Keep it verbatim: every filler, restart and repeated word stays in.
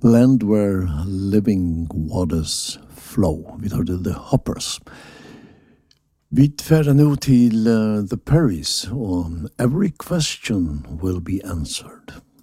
Land Where Living Waters Flow. Vi hørte The Hoppers. Vi tverrer nå til uh, The Perrys, og Every Question Will Be Answered.